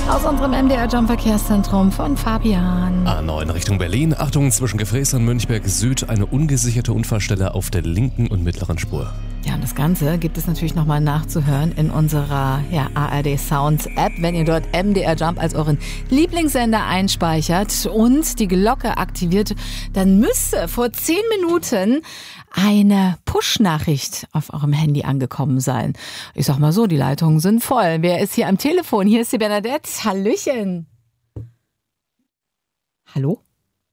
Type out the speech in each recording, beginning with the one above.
Aus unserem MDR Jump Verkehrszentrum von Fabian. A9 Richtung Berlin. Achtung, zwischen Gefreß und Münchberg Süd eine ungesicherte Unfallstelle auf der linken und mittleren Spur. Ja, und das Ganze gibt es natürlich nochmal nachzuhören in unserer ARD Sounds App, wenn ihr dort MDR Jump als euren Lieblingssender einspeichert und die Glocke aktiviert, dann müsste vor 10 Minuten eine Push-Nachricht auf eurem Handy angekommen sein. Ich sag mal so, die Leitungen sind voll. Wer ist hier am Telefon? Hier ist die Bernadette. Hallöchen. Hallo?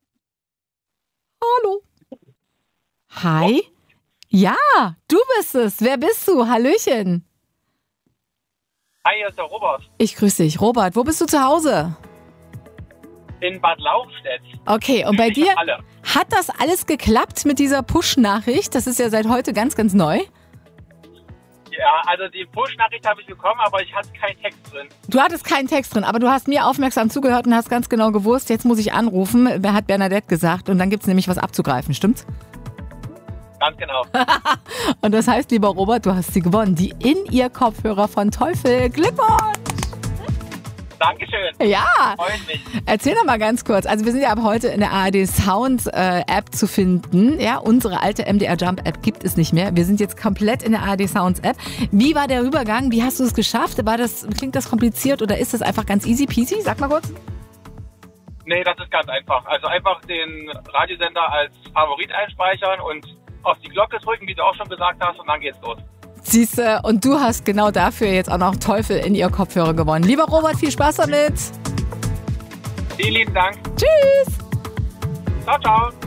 Hallo? Hi? Ja, du bist es. Wer bist du? Hallöchen. Hi, hier ist der Robert. Ich grüße dich. Robert, wo bist du zu Hause? In Bad Lauchstädt. Okay, und bei dir hat das alles geklappt mit dieser Push-Nachricht? Das ist ja seit heute ganz, ganz neu. Ja, also die Push-Nachricht habe ich bekommen, aber ich hatte keinen Text drin. Du hattest keinen Text drin, aber du hast mir aufmerksam zugehört und hast ganz genau gewusst, jetzt muss ich anrufen. Wer hat Bernadette gesagt? Und dann gibt es nämlich was abzugreifen, stimmt's? Ganz genau. Und das heißt, lieber Robert, du hast sie gewonnen. Die In-Ear-Kopfhörer von Teufel. Glückwunsch! Dankeschön. Ja. Freut mich. Erzähl doch mal ganz kurz. Also wir sind ja ab heute in der ARD Sound App zu finden. Ja, unsere alte MDR Jump App gibt es nicht mehr. Wir sind jetzt komplett in der ARD Sounds App. Wie war der Übergang? Wie hast du es geschafft? Klingt das kompliziert oder ist das einfach ganz easy peasy? Sag mal kurz. Nee, das ist ganz einfach. Also einfach den Radiosender als Favorit einspeichern und auf die Glocke drücken, wie du auch schon gesagt hast, und dann geht's los. Siehste, und du hast genau dafür jetzt auch noch Teufel in ihr Kopfhörer gewonnen. Lieber Robert, viel Spaß damit. Vielen lieben Dank. Tschüss. Ciao, ciao.